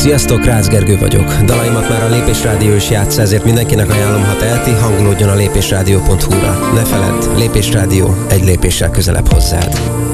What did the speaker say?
Sziasztok, Rácz Gergő vagyok. Dalaimat már a Lépés Rádió is játssza, ezért mindenkinek ajánlom, ha teheti, hangolódjon a lépésrádió.hu-ra. Ne feledd, Lépés Rádió, egy lépéssel közelebb hozzád.